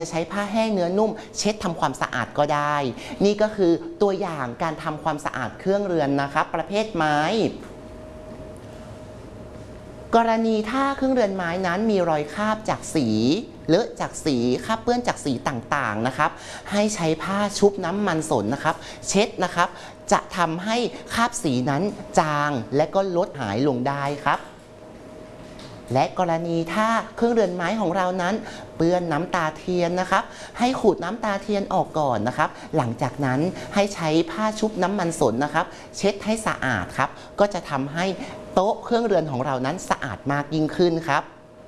จะใช้ผ้าแห้งเนื้อนุ่มเช็ดทำความสะอาดก็ได้นี่ก็คือตัวอย่างการทำความสะอาดเครื่องเรือนนะครับประเภทไม้กรณีถ้าเครื่องเรือนไม้นั้นมีรอยคราบจากสีเลอะจากสีคราบเปื้อนจากสีต่างๆนะครับให้ใช้ผ้าชุบน้ำมันสนนะครับเช็ดนะครับจะทำให้คราบสีนั้นจางและก็ลดหายลงได้ครับและกรณีถ้าเครื่องเรือนไม้ของเรานั้นเปื้อนน้ำตาเทียนนะครับให้ขูดน้ำตาเทียนออกก่อนนะครับหลังจากนั้นให้ใช้ผ้าชุบน้ำมันสนนะครับเช็ดให้สะอาดครับก็จะทำให้โต๊ะเครื่องเรือนของเรานั้นสะอาดมากยิ่งขึ้นครับ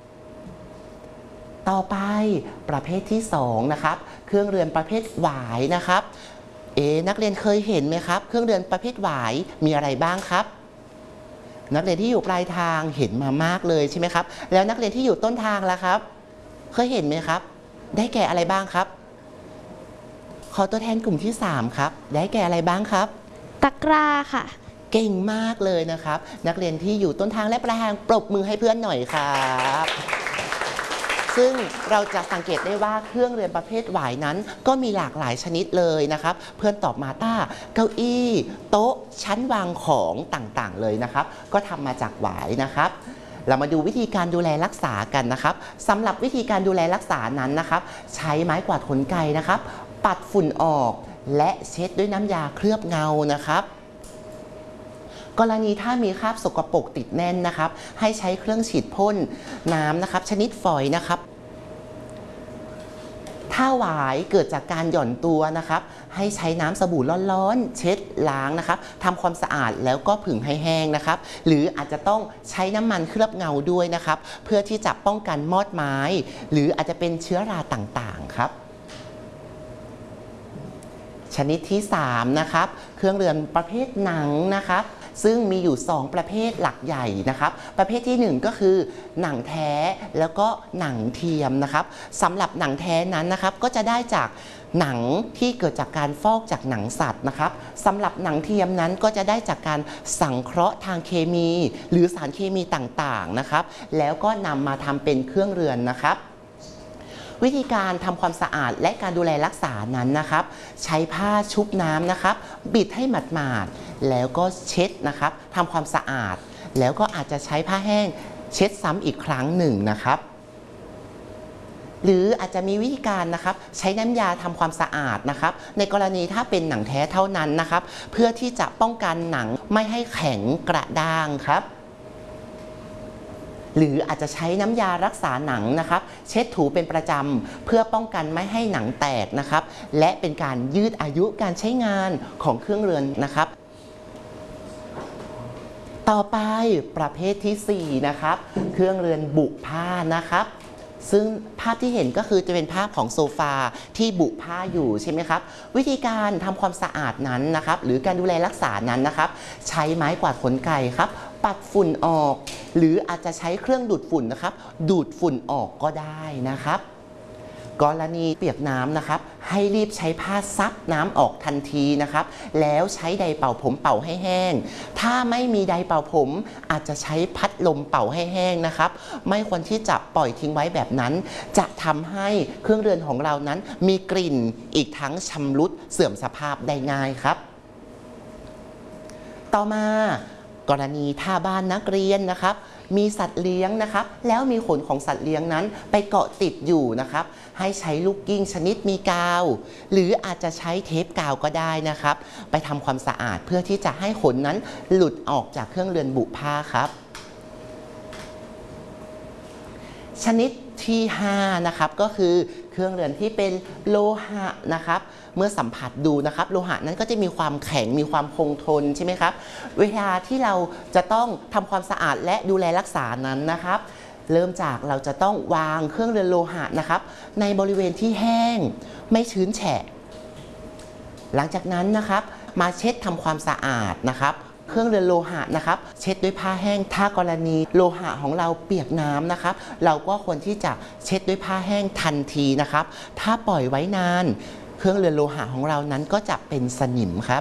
ต่อไปประเภทที่2นะครับเครื่องเรือนประเภทหวายนะครับนักเรียนเคยเห็นไหมครับเครื่องเรือนประเภทหวายมีอะไรบ้างครับนักเรียนที่อยู่ปลายทางเห็นมามากเลยใช่ไหมครับแล้วนักเรียนที่อยู่ต้นทางล่ะครับเคยเห็นไหมครับได้แก่อะไรบ้างครับขอตัวแทนกลุ่มที่3ครับได้แก่อะไรบ้างครับตะกร้าค่ะเก่งมากเลยนะครับนักเรียนที่อยู่ต้นทางและปลายทางปรบมือให้เพื่อนหน่อยครับซึ่งเราจะสังเกตได้ว่าเครื่องเรือนประเภทหวายนั้นก็มีหลากหลายชนิดเลยนะครับเพื่อนตอบมาต้าเก้าอี้โต๊ะชั้นวางของต่างๆเลยนะครับก็ทำมาจากหวายนะครับเรามาดูวิธีการดูแลรักษากันนะครับสำหรับวิธีการดูแลรักษานั้นนะครับใช้ไม้กวาดขนไก่นะครับปัดฝุ่นออกและเช็ดด้วยน้ำยาเคลือบเงานะครับกรณีถ้ามีคราบสกปรกติดแน่นนะครับให้ใช้เครื่องฉีดพ่นน้ำนะครับชนิดฝอยนะครับถ้าหวายเกิดจากการหย่อนตัวนะครับให้ใช้น้ำสบู่ร้อนๆเช็ดล้างนะครับทำความสะอาดแล้วก็ผึ่งให้แห้งนะครับหรืออาจจะต้องใช้น้ำมันเคลือบเงาด้วยนะครับเพื่อที่จะป้องกันมอดไม้หรืออาจจะเป็นเชื้อราต่างๆครับชนิดที่3นะครับเครื่องเรือนประเภทหนังนะครับซึ่งมีอยู่2ประเภทหลักใหญ่นะครับประเภทที่1ก็คือหนังแท้แล้วก็หนังเทียมนะครับสำหรับหนังแท้นั้นนะครับก็จะได้จากหนังที่เกิดจากการฟอกจากหนังสัตว์นะครับสำหรับหนังเทียมนั้นก็จะได้จากการสังเคราะห์ทางเคมีหรือสารเคมีต่างๆนะครับแล้วก็นำมาทำเป็นเครื่องเรือนนะครับวิธีการทำความสะอาดและการดูแลรักษานั้นนะครับใช้ผ้าชุบน้ำนะครับบิดให้หมาดๆแล้วก็เช็ดนะครับทำความสะอาดแล้วก็อาจจะใช้ผ้าแห้งเช็ดซ้ำอีกครั้งหนึ่งนะครับหรืออาจจะมีวิธีการนะครับใช้น้ำยาทำความสะอาดนะครับในกรณีถ้าเป็นหนังแท้เท่านั้นนะครับเพื่อที่จะป้องกันหนังไม่ให้แข็งกระด้างครับหรืออาจจะใช้น้ำยารักษาหนังนะครับเช็ดถูเป็นประจำเพื่อป้องกันไม่ให้หนังแตกนะครับและเป็นการยืดอายุการใช้งานของเครื่องเรือนนะครับต่อไปประเภทที่4นะครับเครื่องเรือนบุผ้านะครับซึ่งภาพที่เห็นก็คือจะเป็นภาพของโซฟาที่บุผ้าอยู่ใช่ไหมครับวิธีการทำความสะอาดนั้นนะครับหรือการดูแลรักษานั้นนะครับใช้ไม้กวาดขนไก่ครับปัดฝุ่นออกหรืออาจจะใช้เครื่องดูดฝุ่นนะครับดูดฝุ่นออกก็ได้นะครับกรณีเปียกน้ำนะครับให้รีบใช้ผ้าซับน้ำออกทันทีนะครับแล้วใช้ไดร์เป่าผมเป่าให้แห้งถ้าไม่มีไดร์เป่าผมอาจจะใช้พัดลมเป่าให้แห้งนะครับไม่ควรที่จะปล่อยทิ้งไว้แบบนั้นจะทำให้เครื่องเรือนของเรานั้นมีกลิ่นอีกทั้งชำรุดเสื่อมสภาพได้ง่ายครับต่อมากรณีถ้าบ้านนักเรียนนะครับมีสัตว์เลี้ยงนะครับแล้วมีขนของสัตว์เลี้ยงนั้นไปเกาะติดอยู่นะครับให้ใช้ลูกกิ้งชนิดมีกาวหรืออาจจะใช้เทปกาวก็ได้นะครับไปทำความสะอาดเพื่อที่จะให้ขนนั้นหลุดออกจากเครื่องเรือนบุผ้าครับชนิดที่5นะครับก็คือเครื่องเรือนที่เป็นโลหะนะครับเมื่อสัมผัสดูนะครับโลหะนั้นก็จะมีความแข็งมีความคงทนใช่ไหมครับเวลาที่เราจะต้องทำความสะอาดและดูแลรักษานั้นนะครับเริ่มจากเราจะต้องวางเครื่องเรือนโลหะนะครับในบริเวณที่แห้งไม่ชื้นแฉะหลังจากนั้นนะครับมาเช็ดทำความสะอาดนะครับเครื่องเรือนโลหะนะครับเช็ดด้วยผ้าแห้งถ้ากรณีโลหะของเราเปียกน้ำนะครับเราก็ควรที่จะเช็ดด้วยผ้าแห้งทันทีนะครับถ้าปล่อยไว้นานเครื่องเรือนโลหะของเรานั้นก็จะเป็นสนิมครับ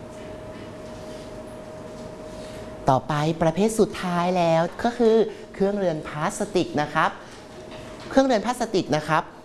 ต่อไปประเภทสุดท้ายแล้วก็คือเครื่องเรือนพลาสติกนะครับเครื่องเรือนพลาสติกนะครับ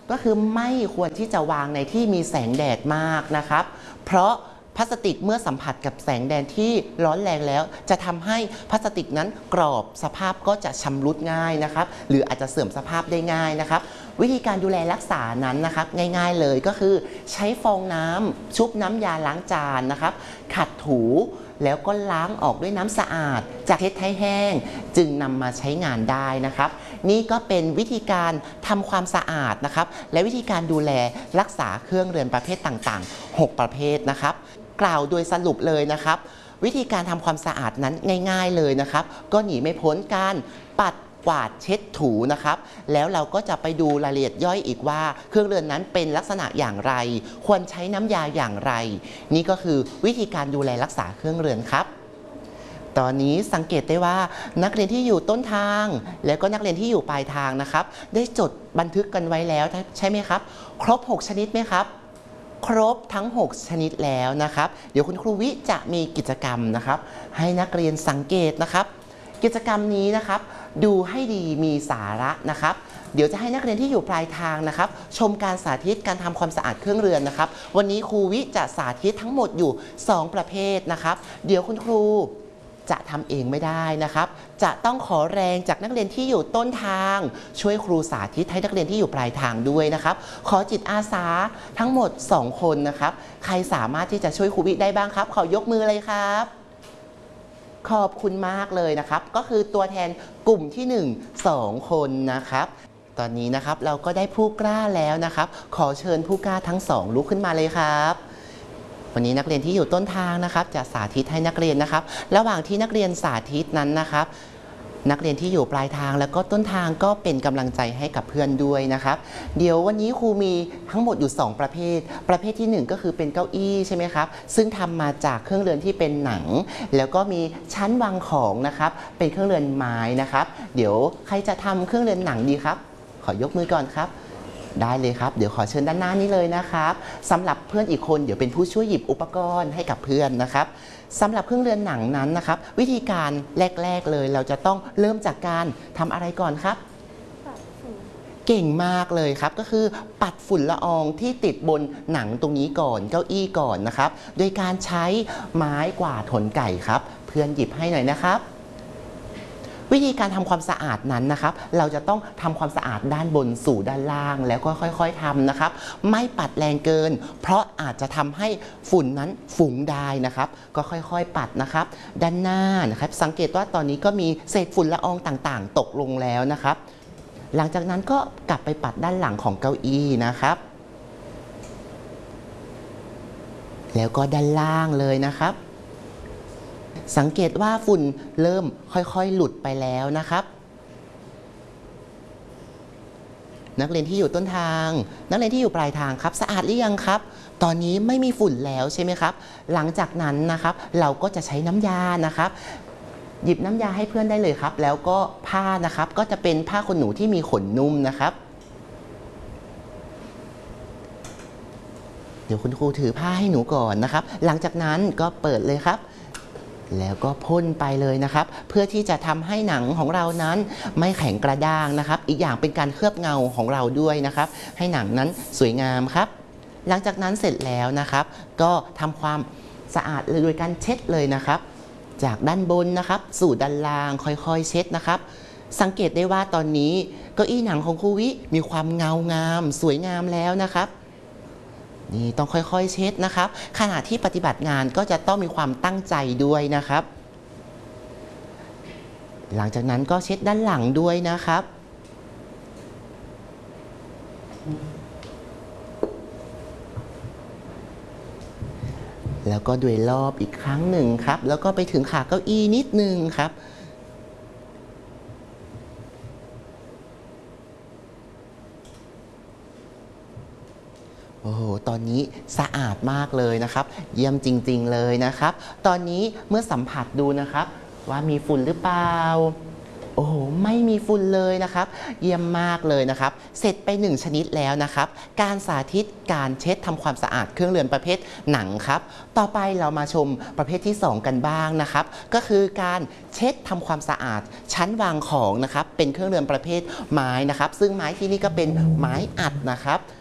ก็คือไม่ควรที่จะวางในที่มีแสงแดดมากนะครับเพราะพลาสติกเมื่อสัมผัสกับแสงแดดที่ร้อนแรงแล้วจะทำให้พลาสติกนั้นกรอบสภาพก็จะชำรุดง่ายนะครับหรืออาจจะเสื่อมสภาพได้ง่ายนะครับวิธีการดูแลรักษานั้นนะครับง่ายๆเลยก็คือใช้ฟองน้ำชุบน้ำยาล้างจานนะครับขัดถูแล้วก็ล้างออกด้วยน้ำสะอาดจากเช็ดให้แห้งจึงนำมาใช้งานได้นะครับนี่ก็เป็นวิธีการทำความสะอาดนะครับและวิธีการดูแลรักษาเครื่องเรือนประเภทต่างๆ6ประเภทนะครับกล่าวโดยสรุปเลยนะครับวิธีการทำความสะอาดนั้นง่ายๆเลยนะครับก็หนีไม่พ้นการปัดกวาดเช็ดถูนะครับแล้วเราก็จะไปดูรายละเอียดย่อยอีกว่าเครื่องเรือนนั้นเป็นลักษณะอย่างไรควรใช้น้ำยาอย่างไรนี่ก็คือวิธีการดูแลรักษาเครื่องเรือนครับตอนนี้สังเกตได้ว่านักเรียนที่อยู่ต้นทางแล้วก็นักเรียนที่อยู่ปลายทางนะครับได้จดบันทึกกันไว้แล้วใช่ไหมครับครบ6ชนิดไหมครับครบทั้ง6ชนิดแล้วนะครับเดี๋ยวคุณครูวิจะมีกิจกรรมนะครับให้นักเรียนสังเกตนะครับกิจกรรมนี้นะครับดูให้ดีมีสาระนะครับเดี๋ยวจะให้นักเรียนที่อยู่ปลายทางนะครับชมการสาธิตการทำความสะอาดเครื่องเรือนนะครับวันนี้ครูวิจะสาธิตทั้งหมดอยู่2ประเภทนะครับเดี๋ยวคุณครูจะทำเองไม่ได้นะครับจะต้องขอแรงจากนักเรียนที่อยู่ต้นทางช่วยครูสาธิตให้นักเรียนที่อยู่ปลายทางด้วยนะครับขอจิตอาสาทั้งหมด2คนนะครับใครสามารถที่จะช่วยครูวิได้บ้างครับขอยกมือเลยครับขอบคุณมากเลยนะครับก็คือตัวแทนกลุ่มที่1 2คนนะครับตอนนี้นะครับเราก็ได้ผู้กล้าแล้วนะครับขอเชิญผู้กล้าทั้ง2ลุกขึ้นมาเลยครับวันนี้นักเรียนที่อยู่ต้นทางนะครับจะสาธิตให้นักเรียนนะครับระหว่างที่นักเรียนสาธิตนั้นนะครับนักเรียนที่อยู่ปลายทางแล้วก็ต้นทางก็เป็นกำลังใจให้กับเพื่อนด้วยนะครับเดี๋ยววันนี้ครูมีทั้งหมดอยู่2ประเภทประเภทที่1ก็คือเป็นเก้าอี้ใช่ไหมครับซึ่งทำมาจากเครื่องเรือนที่เป็นหนังแล้วก็มีชั้นวางของนะครับเป็นเครื่องเรือนไม้นะครับเดี๋ยวใครจะทำเครื่องเรือนหนังดีครับขอยกมือก่อนครับได้เลยครับเดี๋ยวขอเชิญด้านหน้านี้เลยนะครับสำหรับเพื่อนอีกคนเดี๋ยวเป็นผู้ช่วยหยิบอุปกรณ์ให้กับเพื่อนนะครับสำหรับเครื่องเรือนหนังนั้นนะครับวิธีการแรกๆเลยเราจะต้องเริ่มจากการทำอะไรก่อนครับเก่งมากเลยครับก็คือปัดฝุ่นละอองที่ติดบนหนังตรงนี้ก่อนเก้าอี้ก่อนนะครับโดยการใช้ไม้กวาดขนไก่ครับเพื่อนหยิบให้หน่อยนะครับวิธีการทำความสะอาดนั้นนะครับเราจะต้องทำความสะอาดด้านบนสู่ด้านล่างแล้วก็ค่อยๆทำนะครับไม่ปัดแรงเกินเพราะอาจจะทำให้ฝุ่นนั้นฟุ้งได้นะครับก็ค่อยๆปัดนะครับด้านหน้านะครับสังเกตว่าตอนนี้ก็มีเศษฝุ่นละอองต่างๆตกลงแล้วนะครับหลังจากนั้นก็กลับไปปัดด้านหลังของเก้าอี้นะครับแล้วก็ด้านล่างเลยนะครับสังเกตว่าฝุ่นเริ่มค่อยๆหลุดไปแล้วนะครับนักเรียนที่อยู่ต้นทางนักเรียนที่อยู่ปลายทางครับสะอาดหรือยังครับตอนนี้ไม่มีฝุ่นแล้วใช่ไหมครับหลังจากนั้นนะครับเราก็จะใช้น้ำยานะครับหยิบน้ำยาให้เพื่อนได้เลยครับแล้วก็ผ้านะครับก็จะเป็นผ้าขนหนูที่มีขนนุ่มนะครับเดี๋ยวคุณครูถือผ้าให้หนูก่อนนะครับหลังจากนั้นก็เปิดเลยครับแล้วก็พ่นไปเลยนะครับเพื่อที่จะทำให้หนังของเรานั้นไม่แข็งกระด้างนะครับอีกอย่างเป็นการเคลือบเงาของเราด้วยนะครับให้หนังนั้นสวยงามครับหลังจากนั้นเสร็จแล้วนะครับก็ทำความสะอาดโดยการเช็ดเลยนะครับจากด้านบนนะครับสู่ด้านล่างค่อยๆเช็ดนะครับสังเกตได้ว่าตอนนี้เก้าอี้หนังของครูวิมีความเงางามสวยงามแล้วนะครับนี่ต้องค่อยๆเช็ดนะครับขณะที่ปฏิบัติงานก็จะต้องมีความตั้งใจด้วยนะครับหลังจากนั้นก็เช็ดด้านหลังด้วยนะครับแล้วก็ด้วยรอบอีกครั้งหนึ่งครับแล้วก็ไปถึงขาเก้าอี้นิดนึงครับโอ้โหตอนนี้สะอาดมากเลยนะครับเยี่ยมจริงๆเลยนะครับตอนนี้เมื่อสัมผัสดูนะครับว่ามีฝุ่นหรือเปล่าโอ้โหไม่มีฝุ่นเลยนะครับเยี่ยมมากเลยนะครับเสร็จไป1ชนิดแล้วนะครับการสาธิตการเช็ดทำความสะอาดเครื่องเรือนประเภทหนังครับต่อไปเรามาชมประเภทที่2กันบ้างนะครับก็คือการเช็ดทำความสะอาดชั้นวางของนะครับเป็นเครื่องเรือนประเภทไม้นะครับซึ่งไม้ที่นี่ก็เป็นไม้อัดนะครับ